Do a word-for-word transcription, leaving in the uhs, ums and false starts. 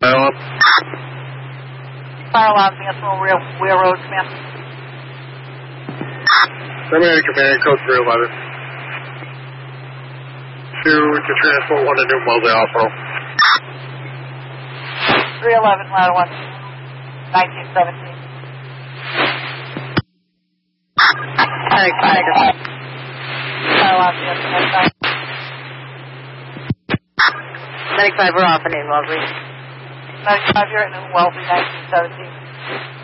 Fire alarm. Fire alarm, Mansell, Wheel, Wheel Road, Command. Terminator Command, code three eleven. Two to transport one to New Wellesley Hospital. three eleven, ladder one, nineteen seventeen. Panic, panic. Fire alarm, Mansell, Medic five. Medic five, we're off in New Wellesley. Medic five here at New Wellesley, nineteen seventeen.